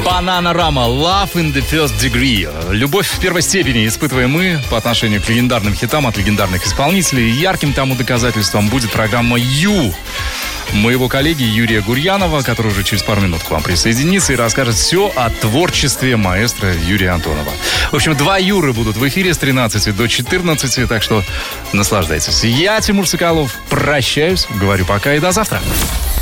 Бананарама, Love in the First Degree. Любовь в первой степени испытываем мы по отношению к легендарным хитам от легендарных исполнителей. Ярким тому доказательством будет программа «Ю» моего коллеги Юрия Гурьянова, который уже через пару минут к вам присоединится и расскажет все о творчестве маэстро Юрия Антонова. В общем, 2 Юры будут в эфире с 13 до 14, так что наслаждайтесь. Я, Тимур Соколов, прощаюсь, говорю пока и до завтра.